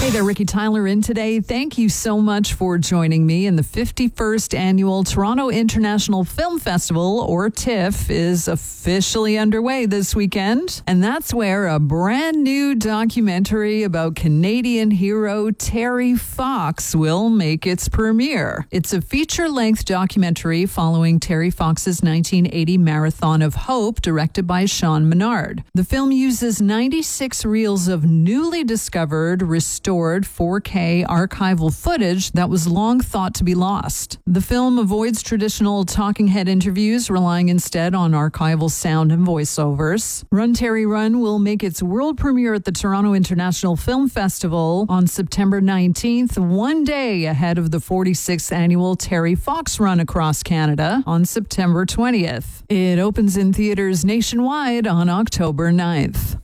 Hey there, Ricky Tyler in today. Thank you so much for joining me. And the 51st Annual Toronto International Film Festival, or TIFF, is officially underway this weekend. And that's where a brand new documentary about Canadian hero Terry Fox will make its premiere. It's a feature-length documentary following Terry Fox's 1980 Marathon of Hope, directed by Sean Menard. The film uses 96 reels of newly discovered, restored 4K archival footage that was long thought to be lost. The film avoids traditional talking head interviews, relying instead on archival sound and voiceovers. Run Terry Run will make its world premiere at the Toronto International Film Festival on September 19th, one day ahead of the 46th annual Terry Fox Run across Canada on September 20th. It opens in theaters nationwide on October 9th.